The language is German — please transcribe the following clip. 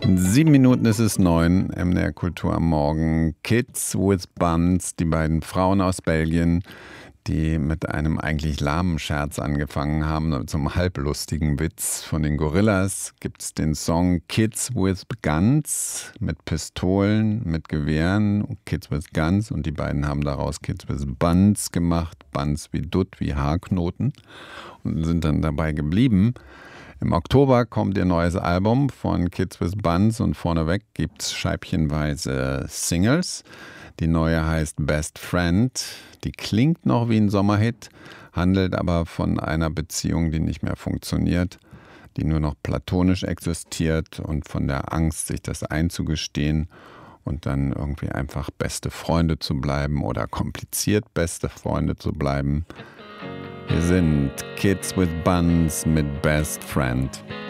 7 Minuten ist es 9, MDR Kultur am Morgen. Kids with Buns, die beiden Frauen aus Belgien, die mit einem eigentlich lahmen Scherz angefangen haben, zum halblustigen Witz. Von den Gorillas gibt es den Song Kids with Guns, mit Pistolen, mit Gewehren, Kids with Guns, und die beiden haben daraus Kids with Buns gemacht, Buns wie Dutt, wie Haarknoten, und sind dann dabei geblieben. Im Oktober kommt ihr neues Album von Kids with Buns und vorneweg gibt es scheibchenweise Singles. Die neue heißt Best Friend. Die klingt noch wie ein Sommerhit, handelt aber von einer Beziehung, die nicht mehr funktioniert, die nur noch platonisch existiert, und von der Angst, sich das einzugestehen und dann irgendwie einfach beste Freunde zu bleiben oder kompliziert beste Freunde zu bleiben. Wir sind Kids with Buns mit Best Friend.